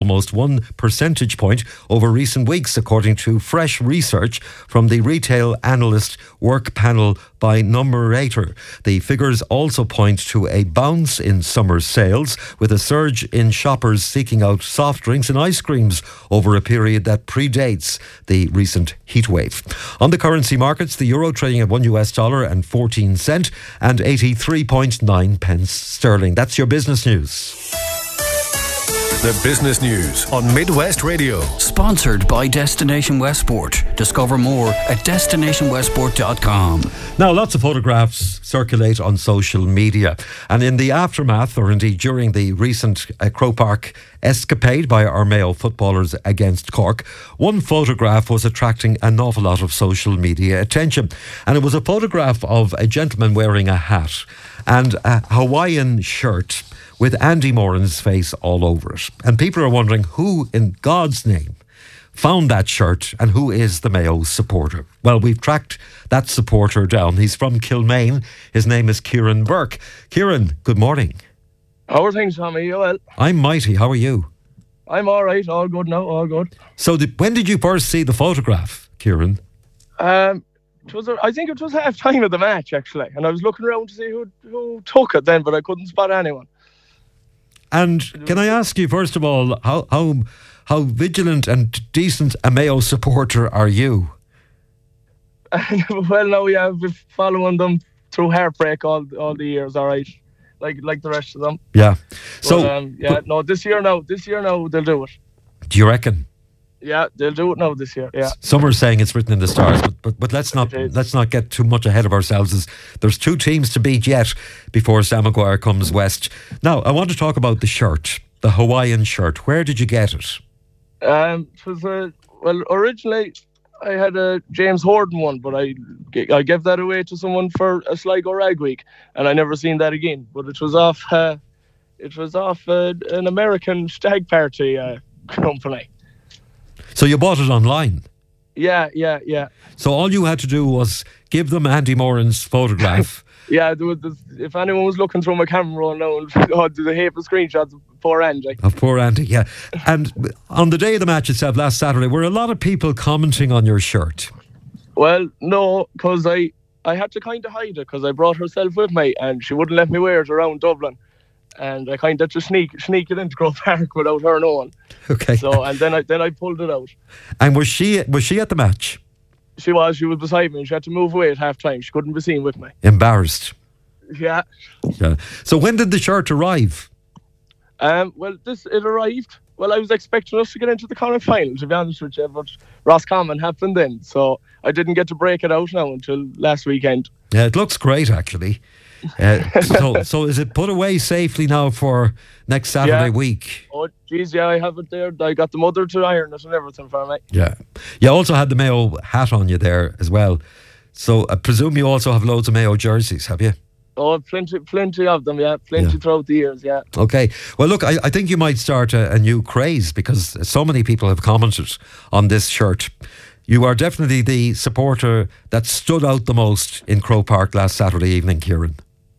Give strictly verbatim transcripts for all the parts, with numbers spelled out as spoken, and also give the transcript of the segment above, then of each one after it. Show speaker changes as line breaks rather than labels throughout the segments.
almost one percentage point over recent weeks, according to fresh research from the retail analyst work panel by Numerator. The figures also point to a bounce in summer sales, with a surge in shoppers seeking out soft drinks and ice creams over a period that predates the recent heatwave. On the currency markets, the euro trading at one US dollar and fourteen cent and eighty-three point nine pence sterling. That's your business news.
The business news on Midwest Radio.
Sponsored by Destination Westport. Discover more at destination westport dot com.
Now, lots of photographs circulate on social media, and in the aftermath, or indeed during the recent uh, Croke Park escapade by our Mayo footballers against Cork, one photograph was attracting an awful lot of social media attention, and it was a photograph of a gentleman wearing a hat and a Hawaiian shirt with Andy Moran's face all over it. And people are wondering who in God's name found that shirt and who is the Mayo supporter. Well, we've tracked that supporter down. He's from Kilmaine. His name is Kieran Burke. Kieran, good morning.
How are things, Tommy? You well?
I'm mighty. How are you?
I'm all right. All good now. All good.
So did, when did you first see the photograph, Kieran?
Um, it was. I think it was half time of the match, actually. And I was looking around to see who, who took it then, but I couldn't spot anyone.
And can I ask you, first of all, how how how vigilant and decent a Mayo supporter are you?
Well, no, yeah, I've been following them through heartbreak all all the years, all right, like like the rest of them.
Yeah.
But,
So,
um, yeah, but, no, this year now, this year now they'll do it.
Do you reckon?
Yeah, they'll do it now this year. Yeah.
Some are saying it's written in the stars, but but, but let's not let's not get too much ahead of ourselves. As there's two teams to beat yet before Sam Maguire comes west. Now, I want to talk about the shirt, the Hawaiian shirt. Where did you get it?
Um, it was a, well, originally I had a James Horden one, but I I gave that away to someone for a Sligo Rag Week, and I never seen that again. But it was off uh, it was off uh, an American stag party uh, company.
So you bought it online?
Yeah, yeah, yeah.
So all you had to do was give them Andy Moran's photograph.
Yeah, there was, if anyone was looking through my camera roll now, oh, the hateful screenshots of poor Andy.
Of poor Andy, yeah. And on the day of the match itself, last Saturday, were a lot of people commenting on your shirt?
Well, no, because I, I had to kind of hide it, because I brought herself with me, and she wouldn't let me wear it around Dublin. And I kind of just sneak sneak it into Croke Park without her knowing.
Okay.
So and then I then I pulled it out.
And was she was she at the match?
She was. She was beside me. She had to move away at half time. She couldn't be seen with me.
Embarrassed.
Yeah.
Yeah. So when did the shirt arrive?
Um. Well, this it arrived. Well, I was expecting us to get into the Connacht final, to be honest with you, but Roscommon happened then, so I didn't get to break it out now until last weekend.
Yeah, it looks great actually. Uh, so, so is it put away safely now for next Saturday
Yeah.
week?
Oh, geez, yeah, I have it there. I got the mother to iron it and everything for me.
Yeah. You also had the Mayo hat on you there as well. So I presume you also have loads of Mayo jerseys, have you?
Oh, plenty, plenty of them, yeah. Plenty
Yeah.
throughout the years, yeah.
Okay. Well, look, I, I think you might start a, a new craze, because so many people have commented on this shirt. You are definitely the supporter that stood out the most in Croke Park last Saturday evening, Kieran.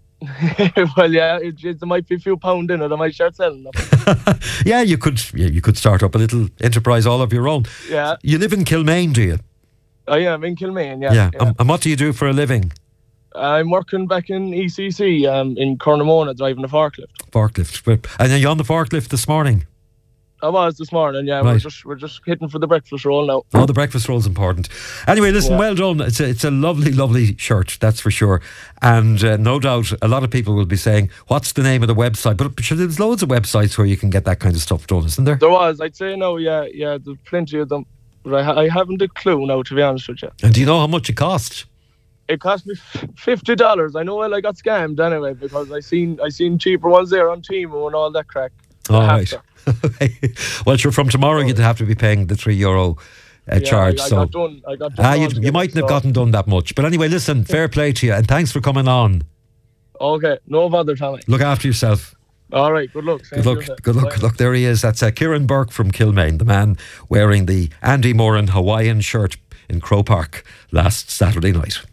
Well, yeah, it, it, there might be a few pound in it. I might start selling them.
Yeah, you could yeah, you could start up a little enterprise all of your own.
Yeah.
You live in Kilmaine, do you?
I am in Kilmaine, yeah.
Yeah.
yeah.
Um, and what do you do for a living?
I'm working back in E C C um, in Cornamona, driving a forklift.
Forklift. And are you on the forklift this morning?
I was this morning, yeah. We're
Right.
just we're just hitting for the breakfast roll now.
Oh, the breakfast roll's important. Anyway, listen,
Yeah.
well done. It's a, it's a lovely, lovely shirt, that's for sure. And uh, no doubt a lot of people will be saying, what's the name of the website? But sure, there's loads of websites where you can get that kind of stuff done, isn't there?
There was, I'd say no, yeah, yeah. There's plenty of them, but I, ha- I haven't a clue now, to be honest with you.
And do you know how much it cost?
It cost me fifty dollars. I know well I got scammed anyway, because I seen I seen cheaper ones there on Temu and all that crack.
All
I have
right.
to.
Well, sure, from tomorrow you'd have to be paying the three euro uh,
Yeah,
charge.
I, I
so
got done. I got done.
ah, you,
altogether,
you mightn't have
so-
gotten done that much. But anyway, listen, fair play to you, and thanks for coming on.
Okay, no bother, Tommy.
Look after yourself.
All right, good luck.
Good luck. Good luck. Good luck. There he is. That's uh, Kieran Burke from Kilmaine, the man wearing the Andy Moran Hawaiian shirt in Croke Park last Saturday night.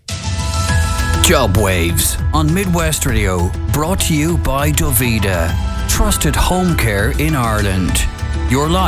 Job Waves on Midwest Radio, brought to you by Dovida, trusted home care in Ireland. Your life.